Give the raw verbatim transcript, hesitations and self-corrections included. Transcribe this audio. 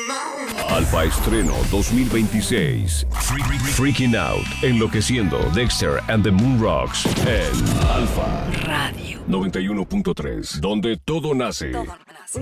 Alfa Estreno dos mil veintiséis. Freaking Out, enloqueciendo Dexter and the Moon Rocks en Alfa Radio noventa y uno punto tres, donde todo nace. Todo nace.